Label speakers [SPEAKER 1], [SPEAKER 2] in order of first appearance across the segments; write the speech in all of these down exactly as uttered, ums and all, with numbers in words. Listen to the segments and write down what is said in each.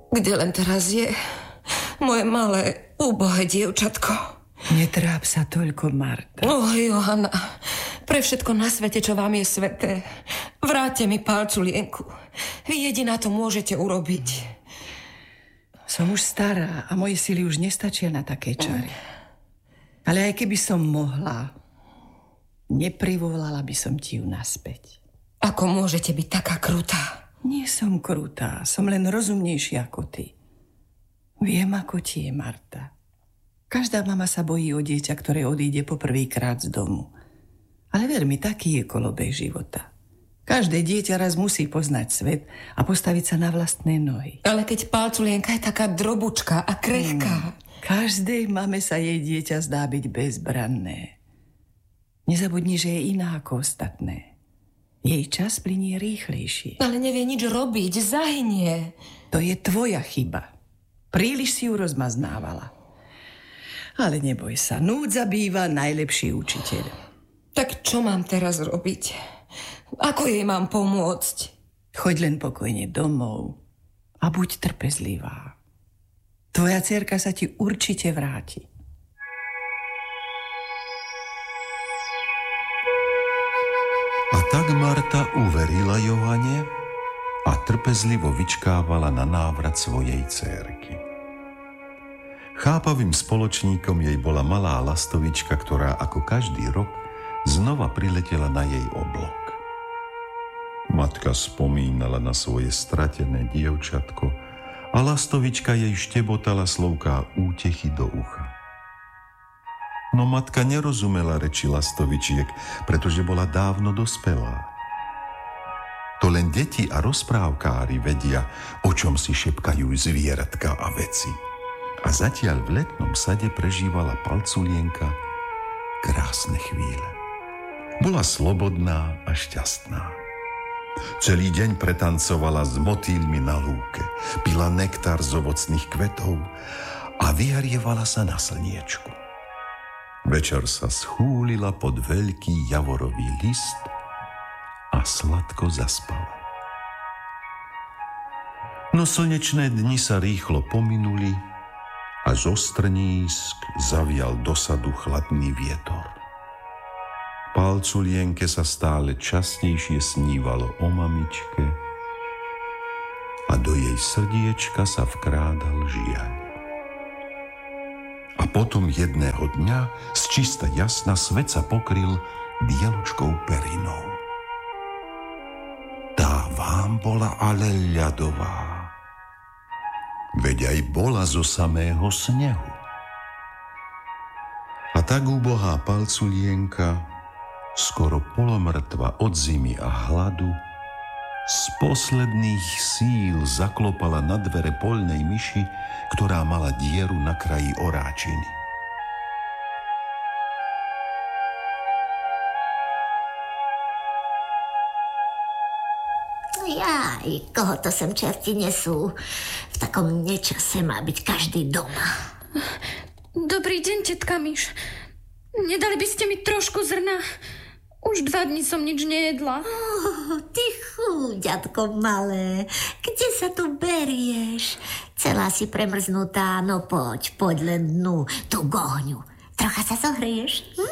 [SPEAKER 1] Kde len teraz je moje malé, úbohé dievčatko?
[SPEAKER 2] Netráp sa toľko, Marta.
[SPEAKER 1] Oh, Johana, pre všetko na svete, čo vám je sveté, vráťte mi Palculienku. Vy jediná to môžete urobiť.
[SPEAKER 2] Som už stará a moje sily už nestačia na také čary. Ale aj keby som mohla, neprivolala by som ti ju naspäť.
[SPEAKER 1] Ako môžete byť taká krutá?
[SPEAKER 2] Nie som krutá, som len rozumnejšia ako ty. Viem, ako ti je, Marta. Každá mama sa bojí o dieťa, ktoré odíde poprvýkrát z domu. Ale ver mi, taký je kolobeh života. Každé dieťa raz musí poznať svet a postaviť sa na vlastné nohy.
[SPEAKER 1] Ale keď Palculienka je taká drobučka a krehká. Hmm.
[SPEAKER 2] Každej mame sa jej dieťa zdá byť bezbranné. Nezabudni, že je iná ako ostatné. Jej čas plynie rýchlejšie.
[SPEAKER 1] Ale nevie nič robiť, zahynie.
[SPEAKER 2] To je tvoja chyba. Príliš si ju rozmaznávala. Ale neboj sa, núdza býva najlepší učiteľ.
[SPEAKER 1] Tak čo mám teraz robiť? Ako jej mám pomôcť?
[SPEAKER 2] Choď len pokojne domov a buď trpezlivá. Tvoja dcerka sa ti určite vráti.
[SPEAKER 3] A tak Marta uverila Johane a trpezlivo vyčkávala na návrat svojej dcérky. Chápavým spoločníkom jej bola malá lastovička, ktorá ako každý rok znova priletela na jej oblok. Matka spomínala na svoje stratené dievčatko a lastovička jej štebotala slovká útechy do ucha. No matka nerozumela reči lastovičiek, pretože bola dávno dospelá. To len deti a rozprávkári vedia, o čom si šepkajú zvieratka a veci. A zatiaľ v letnom sade prežívala Palculienka krásne chvíle. Bola slobodná a šťastná. Celý deň pretancovala s motýlmi na lúke, pila nektár z ovocných kvetov a vyhrievala sa na slniečku. Večer sa schúlila pod veľký javorový list a sladko zaspala. No slnečné dni sa rýchlo pominuli a zo strnísk zavial do sadu chladný vietor. Palculienke sa stále častejšie snívalo o mamičke a do jej srdiečka sa vkrádal žiaľ. A potom jedného dňa z čista jasna svet sa pokryl bieločkou perinou. Tá vám bola ale ľadová, veď aj bola zo samého snehu. A tak úbohá Palculienka, skoro polomrtva od zimy a hladu, z posledných síl zaklopala na dvere poľnej myši, ktorá mala dieru na kraji oráčiny.
[SPEAKER 4] Jaj, koho to sem čerti nesú? V takom nečase má byť každý doma.
[SPEAKER 5] Dobrý deň, tetka Myš. Nedali by ste mi trošku zrna? Už dva dni som nič nejedla.
[SPEAKER 4] Oh, ty chúďatko malé, kde sa tu berieš? Celá si premrznutá, no poď, poď len dnu, tú gohňu. Trocha sa zohrieš? Hm?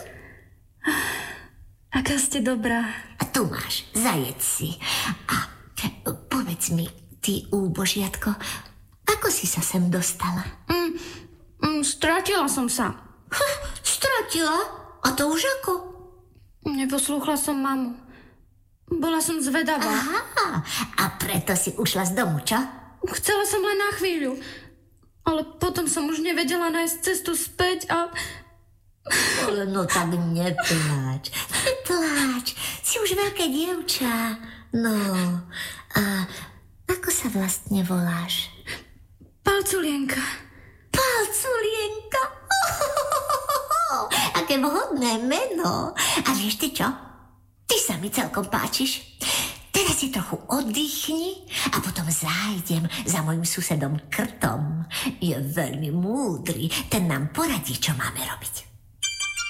[SPEAKER 5] Aká ste dobrá.
[SPEAKER 4] A tu máš, zajedz si. A povedz mi, ty úbožiatko, ako si sa sem dostala?
[SPEAKER 5] Mm, mm, stratila som sa.
[SPEAKER 4] Ha, stratila? A to už ako?
[SPEAKER 5] Neposlúchla som mamu. Bola som zvedavá.
[SPEAKER 4] Aha, a preto si ušla z domu, čo?
[SPEAKER 5] Chcela som len na chvíľu. Ale potom som už nevedela nájsť cestu späť a...
[SPEAKER 4] No tak nepláč. Nepláč. Si už veľké dievča. No, a ako sa vlastne voláš?
[SPEAKER 5] Palculienka.
[SPEAKER 4] Palculienka? Oh, aké vhodné meno. A vieš ty čo? Ty sa mi celkom páčiš. Teraz si trochu oddychni a potom zájdem za mojim susedom Krtom. Je veľmi múdry. Ten nám poradí, čo máme robiť.